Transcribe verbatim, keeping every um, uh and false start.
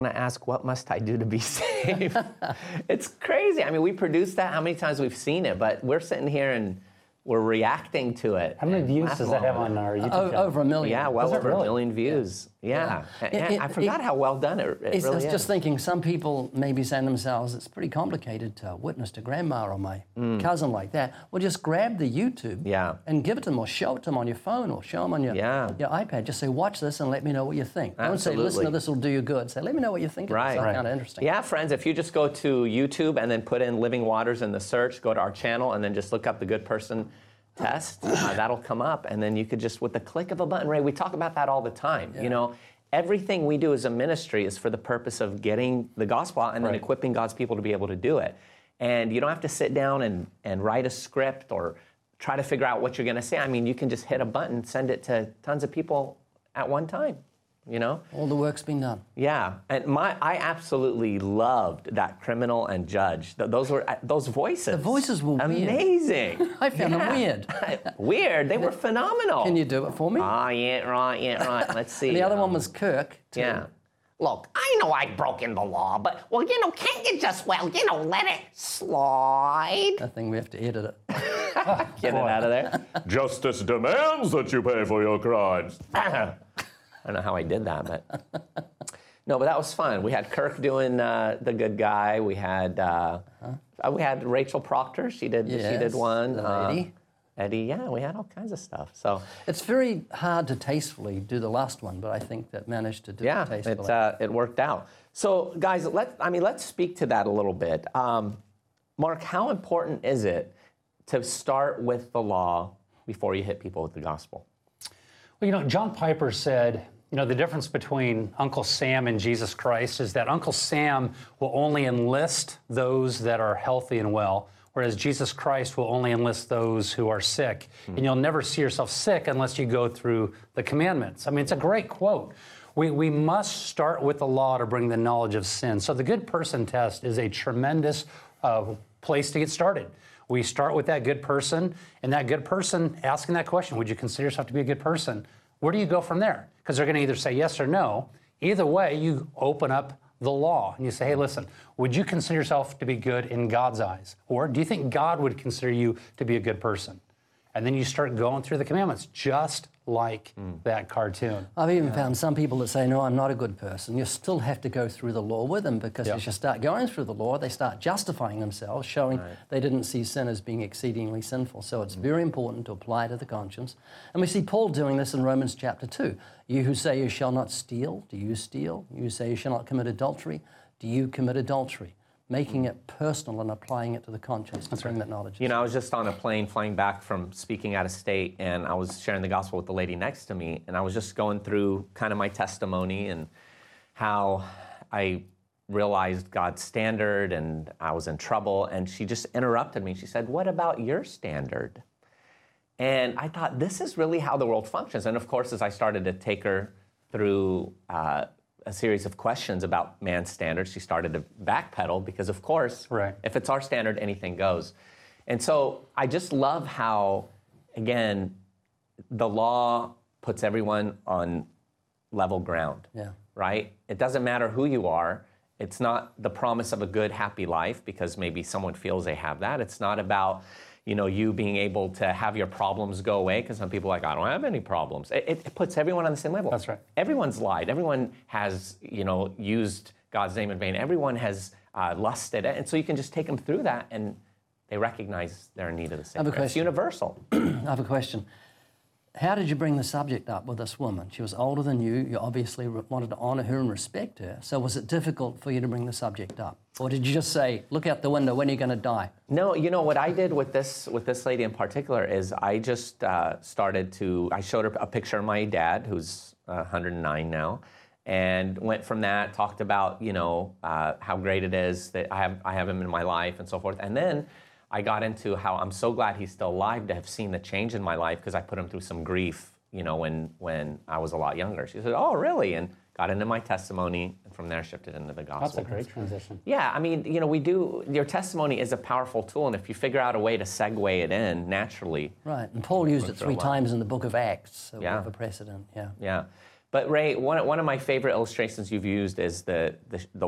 I ask, what must I do to be saved? It's crazy. I mean, we produced that. How many times we've seen it? But we're sitting here and we're reacting to it. How many views does that have on our YouTube o- channel? Over a million. Yeah, well Is it over really? a million views. Yeah. yeah. It- it- I forgot it- how well done it, it It's, I really was is. just thinking, some people may be saying to themselves, it's pretty complicated to witness to grandma or my cousin like that. Well, just grab the YouTube Yeah. and give it to them, or show it to them on your phone, or show them on your, Yeah. your iPad. Just say, watch this and let me know what you think. Don't say, listen Absolutely. to this will do you good. Say, let me know what you think. Right. It sounds Right. kind of interesting. Yeah, friends, if you just go to YouTube and then put in Living Waters in the search, go to our channel, and then just look up the Good Person Test, uh, that'll come up, and then you could just, with the click of a button, Ray, we talk about that all the time. Yeah. You know, everything we do as a ministry is for the purpose of getting the gospel out and then Right. equipping God's people to be able to do it. And you don't have to sit down and, and write a script or try to figure out what you're going to say. I mean, you can just hit a button, send it to tons of people at one time, you know? All the work's been done. Yeah, and my I absolutely loved that criminal and judge. Th- those were uh, those voices. The voices were weird. amazing. I found them weird. Weird. They were phenomenal. Can you do it for me? Ah, yeah, right, yeah, right. Let's see. And the other one Um, was Kirk, too. yeah. Look, I know I've broken the law, but, well, you know, can't you just, well, you know, let it slide? I think we have to edit it. Get it out of there. Justice demands that you pay for your crimes. I don't know how I did that, but no, but that was fun. We had Kirk doing uh, the good guy. We had uh, uh, we had Rachel Proctor. She did she Yes, did one. the Uh, lady. Eddie, yeah, we had all kinds of stuff. So It's very hard to tastefully do the last one, but I think that managed to do yeah, it tastefully. it's uh, it worked out. So guys, let I mean let's speak to that a little bit. Um, Mark, how important is it to start with the law before you hit people with the gospel? Well, you know, John Piper said, you know, the difference between Uncle Sam and Jesus Christ is that Uncle Sam will only enlist those that are healthy and well, whereas Jesus Christ will only enlist those who are sick. Mm. And you'll never see yourself sick unless you go through the commandments. I mean, it's a great quote. We, we must start with the law to bring the knowledge of sin. So the good person test is a tremendous uh, place to get started. We start with that good person, and that good person asking that question, would you consider yourself to be a good person? Where do you go from there? Because they're going to either say yes or no. Either way, you open up the law and you say, hey, listen, would you consider yourself to be good in God's eyes? Or do you think God would consider you to be a good person? And then you start going through the commandments, just like mm. that cartoon. I've even yeah. found some people that say, no, I'm not a good person. You still have to go through the law with them, because yeah. as you start going through the law, they start justifying themselves, showing right. they didn't see sin as being exceedingly sinful. So it's mm. very important to apply to the conscience. And we see Paul doing this in Romans chapter two. You who say you shall not steal, do you steal? You who say you shall not commit adultery, do you commit adultery? Making it personal and applying it to the conscience to bring that knowledge. You know, I was just on a plane flying back from speaking out of state, and I was sharing the gospel with the lady next to me, and I was just going through kind of my testimony and how I realized God's standard and I was in trouble, and she just interrupted me. She said, what about your standard? And I thought, this is really how the world functions. And of course, as I started to take her through uh, a series of questions about man's standards, she started to backpedal because, of course, right. if it's our standard, anything goes. And so I just love how, again, the law puts everyone on level ground, yeah. right? It doesn't matter who you are. It's not the promise of a good, happy life because maybe someone feels they have that. It's not about, you know, you being able to have your problems go away, because some people are like, I don't have any problems. It, it puts everyone on the same level. That's right. Everyone's lied. Everyone has, you know, used God's name in vain. Everyone has uh, lusted. And so you can just take them through that, and they recognize they're in need of the same. I have a question. It's universal. I have a question. How did you bring the subject up with this woman? She was older than you. You obviously wanted to honor her and respect her. So was it difficult for you to bring the subject up? Or did you just say, look out the window, when are you going to die? No, you know, what I did with this with this lady in particular is I just uh, started to, I showed her a picture of my dad, who's uh, one hundred nine now, and went from that, talked about, you know, uh, how great it is that I have, I have him in my life and so forth. And then I got into how I'm so glad he's still alive to have seen the change in my life, because I put him through some grief, you know, when when I was a lot younger. She said, oh, really? And got into my testimony, and from there shifted into the gospel. That's a great transition. Yeah, I mean, you know, we do, your testimony is a powerful tool, and if you figure out a way to segue it in naturally. Right, and Paul used it three times in the book of Acts, so yeah. we have a precedent, yeah. Yeah, But Ray, one, one of my favorite illustrations you've used is the, the, the